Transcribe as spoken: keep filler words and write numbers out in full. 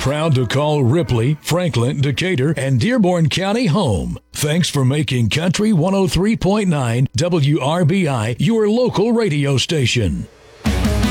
Proud to call Ripley, Franklin, Decatur, and Dearborn County home. Thanks for making Country one oh three point nine W R B I your local radio station.